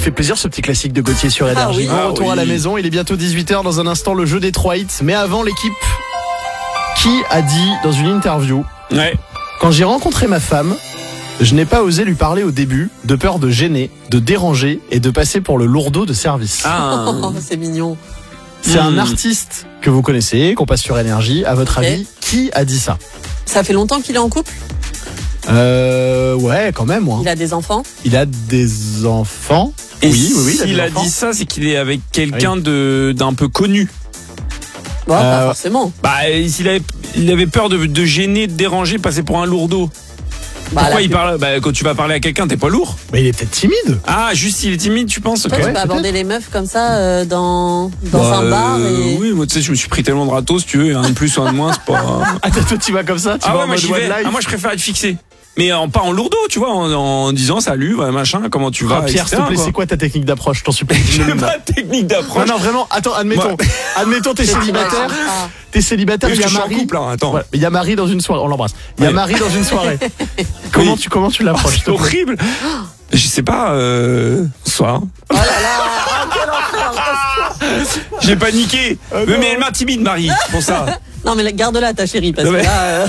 fait plaisir ce petit classique de Gauthier sur Énergie. oui. Bon retour à la maison, il est bientôt 18h, dans un instant le jeu des 3 hits. Mais avant, l'équipe qui a dit dans une interview: Ouais. quand j'ai rencontré ma femme, je n'ai pas osé lui parler au début, de peur de gêner, de déranger et de passer pour le lourdeau de service. Ah. Oh, c'est mignon. C'est un artiste que vous connaissez, qu'on passe sur Énergie. À votre avis, qui a dit ça? Ça fait longtemps qu'il est en couple? Ouais, quand même, moi. Il a des enfants? Il a des enfants. Et oui, s'il a dit ça, c'est qu'il est avec quelqu'un d'un peu connu. Bon, pas forcément. Bah, il avait peur de gêner, de déranger, passer pour un lourdeau. Pourquoi il parle? Bah, quand tu vas parler à quelqu'un, t'es pas lourd. Mais il est peut-être timide. Ah, juste il est timide, tu penses? Toi, tu peux aborder les meufs comme ça dans un bar et... Oui, moi tu sais, je me suis pris tellement de râteaux, si tu veux, un de plus ou un de moins, c'est pas... Ah, toi, tu vas comme ça? Tu vas ouais, en moi mode j'y vais. one life. Moi je préfère être fixé. Mais pas en lourdeau, tu vois, en disant salut, ouais, machin, comment tu vas, Pierre, s'il te plaît, c'est quoi ta technique d'approche? Je t'en supplie. J'ai pas de technique d'approche. Non, vraiment, attends, admettons, t'es célibataire. T'es célibataire, il y a Marie. Je suis en couple, hein, attends. Ouais, il y a Marie dans une soirée, on l'embrasse. Il y a Marie dans une soirée. Comment tu l'approches? C'est horrible. Je sais pas, bonsoir. Oh là là, quel enfer. J'ai paniqué. Mais elle m'intimide, Marie, pour ça. Non, mais garde-la, ta chérie, parce que là...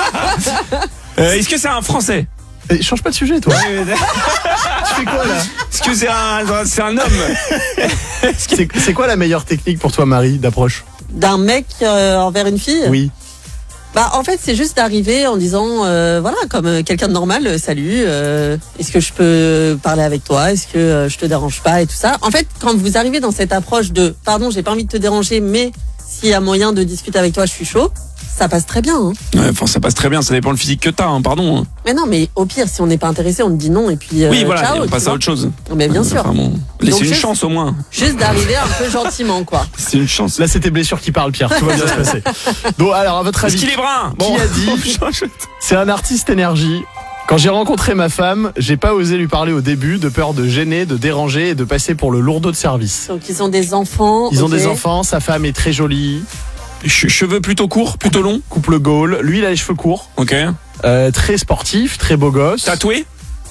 Est-ce que c'est un Français? Change pas de sujet, toi. Tu fais quoi, là? Est-ce que c'est un homme? C'est quoi la meilleure technique pour toi, Marie, d'approche? D'un mec envers une fille? Oui. Bah, en fait, c'est juste d'arriver en disant, voilà, comme quelqu'un de normal, salut, est-ce que je peux parler avec toi? Est-ce que je te dérange pas et tout ça? En fait, quand vous arrivez dans cette approche de, pardon, j'ai pas envie de te déranger, mais s'il y a moyen de discuter avec toi, je suis chaud. Ça passe très bien. Hein. Ouais, enfin, ça passe très bien. Ça dépend le physique que t'as, hein, pardon. Hein. Mais non, mais au pire, si on n'est pas intéressé, on te dit non et puis. Oui, voilà, ciao, on passe à autre chose. Mais bien sûr. Enfin, bon. Laissez une chance au moins. Juste d'arriver un peu gentiment, quoi. C'est une chance. Là, c'est tes blessures qui parlent, Pierre. Tout va bien se passer. Bon, alors, à votre avis. Est-ce qu'il est brun? Qui a dit? C'est un artiste Énergie. Quand j'ai rencontré ma femme, j'ai pas osé lui parler au début, de peur de gêner, de déranger et de passer pour le lourdeau de service. Donc, ils ont des enfants. Ils ont des enfants, sa femme est très jolie. Cheveux plutôt courts, plutôt longs. Couple Gaulle. Lui, il a les cheveux courts. Ok. Très sportif, très beau gosse. Tatoué,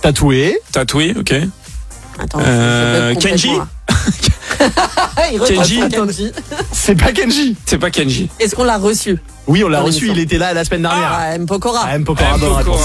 ok. Attends, Kenji. Kenji. C'est pas Kenji. C'est pas Kenji. Est-ce qu'on l'a reçu? Oui, on l'a reçu, il était là la semaine dernière. Ah, M. Pokora. M. Pokora, bonne réponse.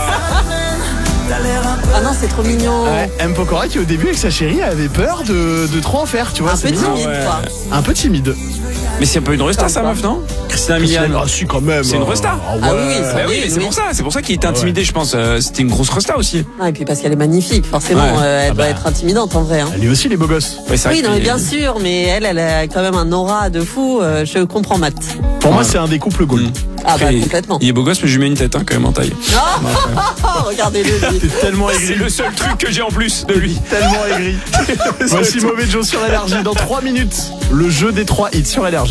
Ah non, c'est trop mignon. Ouais, M. Pokora qui au début avec sa chérie avait peur de trop en faire, tu vois. Un peu timide, quoi. Un peu timide. Mais c'est un peu une resta, sa meuf, non? Christina Milian. Ah si, quand même. C'est une resta. Ah, ouais. Ah oui, Bah oui, mais c'est pour ça qu'il était intimidé, je pense. C'était une grosse resta aussi. Ah, et puis parce qu'elle est magnifique, forcément, elle doit être intimidante en vrai. Hein. Elle est aussi les beaux gosses. Ouais, oui, non, mais bien sûr, mais elle a quand même un aura de fou. Je comprends Matt. Pour moi, c'est un des couples Gaulle. Ah bah complètement. Il est beau gosse, mais je lui mets une tête quand même en taille. Regardez-le. T'es tellement aigri. C'est le seul truc que j'ai en plus de lui. Tellement aigri. Voici Mauvais Joe sur Énergie. Dans 3 minutes, le jeu des 3 hits sur Énergie.